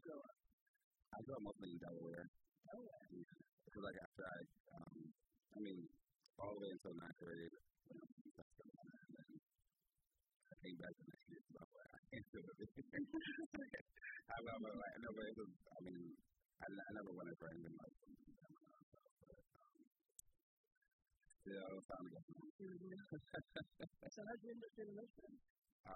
grow up? I grew up mostly in Delaware. Delaware. Because like after I mean, all the way until ninth grade, when I was in South Carolina, and then I came back the next year to Delaware. I can't do it. I love it. Like, no, but it was, I mean, I never wanted for anything like from them and stuff, but still, it was time to go home. So how'd you end up doing this then?